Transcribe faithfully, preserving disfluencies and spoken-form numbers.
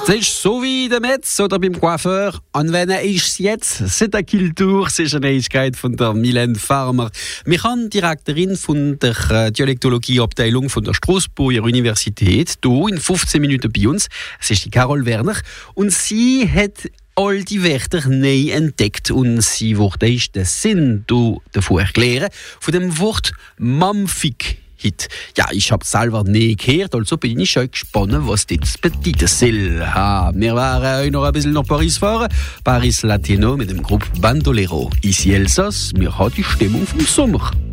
Es ist so wie der Metz oder beim Coiffeur. Und wenn er ist jetzt, c'est der Kultur, das ist eine Neuigkeit von der Mylène Farmer. Wir haben Direktorin von der Dialektologie-Abteilung von der Strasburger Universität, hier in fünfzehn Minuten bei uns. Es ist die Carol Werner. Und sie hat all die Wörter neu entdeckt und sie wollte uns den Sinn davon erklären, von dem Wort Mampfig. Ja, ich habe selber nie gehört, also bin ich schon gespannt, was das bedeuten soll. Ha, wir werden heute noch ein bisschen nach Paris fahren. Paris Latino mit dem Gruppe Bandolero. Ici Elsass, wir haben die Stimmung vom Sommer.